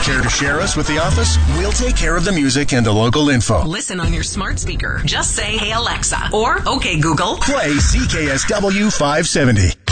Care to share us with the office? We'll take care of the music and the local info. Listen on your smart speaker. Just say, "Hey Alexa," or "Okay Google." Play CKSW 570.